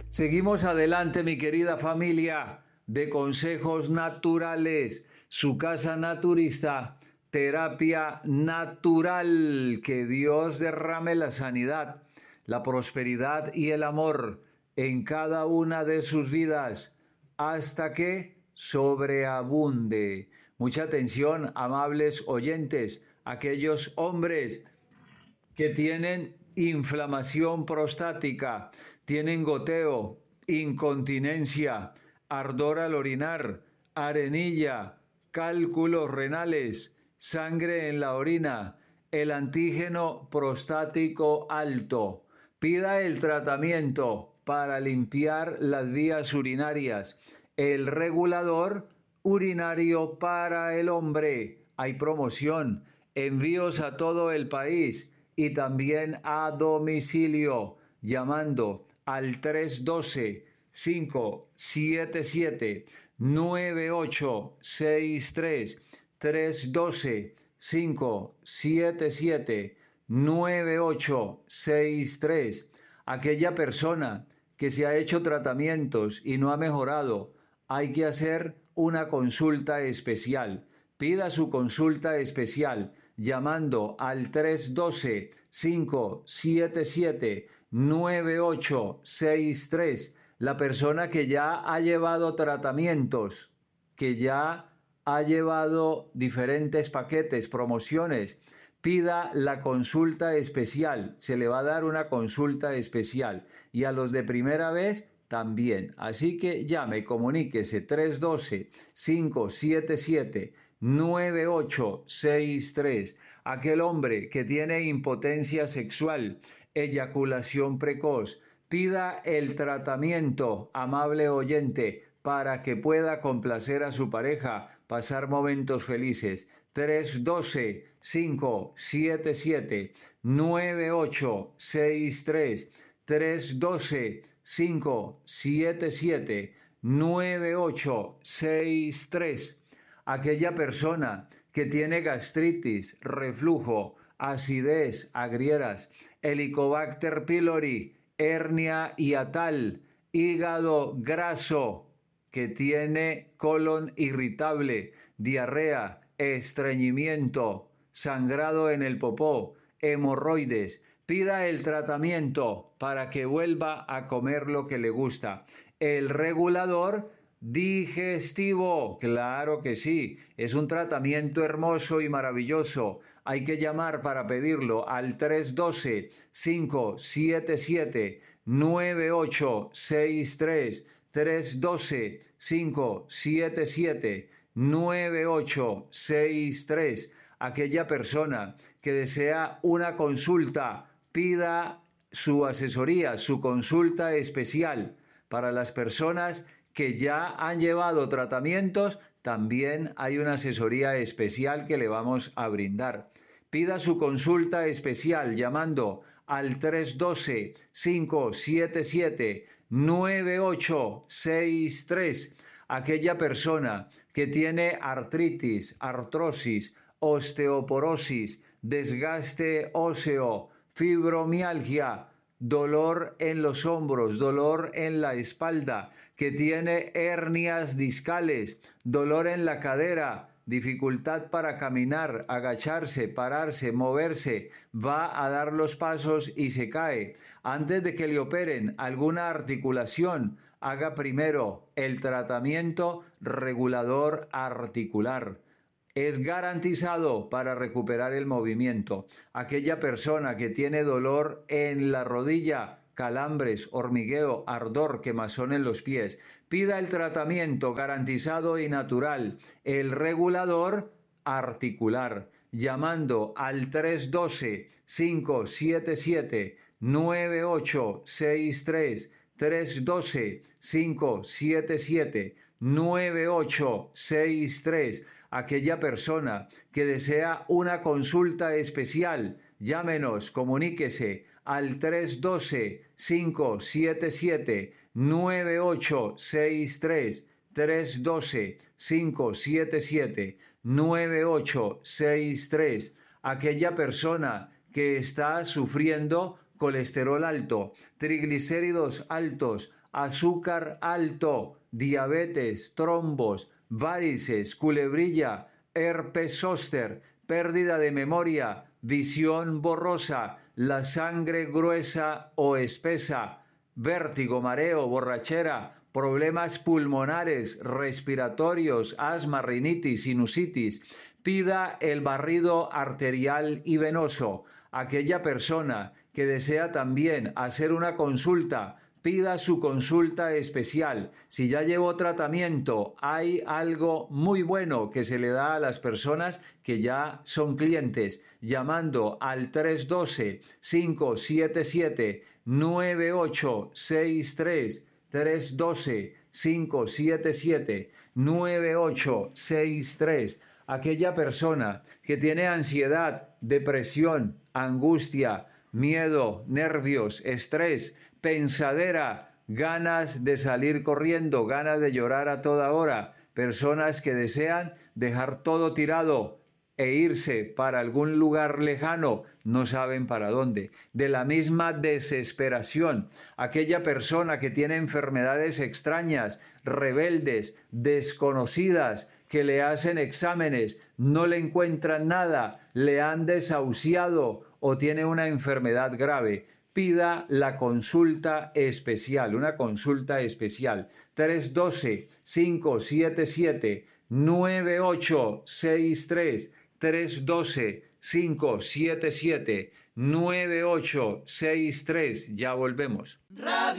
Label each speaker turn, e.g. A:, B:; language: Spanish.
A: Seguimos adelante, mi querida familia de Consejos Naturales, su casa naturista, terapia natural. Que Dios derrame la sanidad, la prosperidad y el amor en cada una de sus vidas hasta que sobreabunde. Mucha atención, amables oyentes, aquellos hombres que tienen inflamación prostática, tienen goteo, incontinencia, ardor al orinar, arenilla, cálculos renales, sangre en la orina, el antígeno prostático alto. Pida el tratamiento para limpiar las vías urinarias, el regulador urinario para el hombre. Hay promoción, envíos a todo el país y también a domicilio, llamando al 312-577-9863, 312-577-9863. Aquella persona que se ha hecho tratamientos y no ha mejorado, hay que hacer una consulta especial. Pida su consulta especial llamando al 312-577-9863. La persona que ya ha llevado tratamientos, que ya ha llevado diferentes paquetes, promociones, pida la consulta especial. Se le va a dar una consulta especial. Y a los de primera vez también. Así que llame, comuníquese 312-577-9863. Aquel hombre que tiene impotencia sexual, eyaculación precoz, pida el tratamiento, amable oyente, para que pueda complacer a su pareja, pasar momentos felices. 312-577-9863. 312-577-9863. Aquella persona que tiene gastritis, reflujo, acidez, agrieras, Helicobacter pylori, hernia hiatal, hígado graso, que tiene colon irritable, diarrea, estreñimiento, sangrado en el popó, hemorroides. Pida el tratamiento para que vuelva a comer lo que le gusta. El regulador digestivo, claro que sí, es un tratamiento hermoso y maravilloso. Hay que llamar para pedirlo al 312-577-9863. 312-577-9863. Aquella persona que desea una consulta, pida su asesoría, su consulta especial. Para las personas que ya han llevado tratamientos, también hay una asesoría especial que le vamos a brindar. Pida su consulta especial llamando al 312-577-9863. Aquella persona que tiene artritis, artrosis, osteoporosis, desgaste óseo, fibromialgia, dolor en los hombros, dolor en la espalda, que tiene hernias discales, dolor en la cadera, dificultad para caminar, agacharse, pararse, moverse, va a dar los pasos y se cae. Antes de que le operen alguna articulación, haga primero el tratamiento regulador articular. Es garantizado para recuperar el movimiento. Aquella persona que tiene dolor en la rodilla, calambres, hormigueo, ardor, quemazón en los pies, pida el tratamiento garantizado y natural, el regulador articular, llamando al 312-577-9863, 312-577-9863. Aquella persona que desea una consulta especial, llámenos, comuníquese al 312-577-9863, 312-577-9863. Aquella persona que está sufriendo colesterol alto, triglicéridos altos, azúcar alto, diabetes, trombos, varices, culebrilla, herpes zóster, pérdida de memoria, visión borrosa, la sangre gruesa o espesa, vértigo, mareo, borrachera, problemas pulmonares, respiratorios, asma, rinitis, sinusitis. Pida el barrido arterial y venoso. Aquella persona que desea también hacer una consulta, pida su consulta especial. Si ya llevó tratamiento, hay algo muy bueno que se le da a las personas que ya son clientes, llamando al 312-577-9863, 312-577-9863. Aquella persona que tiene ansiedad, depresión, angustia, miedo, nervios, estrés, pensadera, ganas de salir corriendo, ganas de llorar a toda hora, personas que desean dejar todo tirado e irse para algún lugar lejano, no saben para dónde. De la misma desesperación, aquella persona que tiene enfermedades extrañas, rebeldes, desconocidas, que le hacen exámenes, no le encuentran nada, le han desahuciado o tiene una enfermedad grave. Pida la consulta especial, una consulta especial. 312-577-9863, 312-577-9863. Ya volvemos. Radio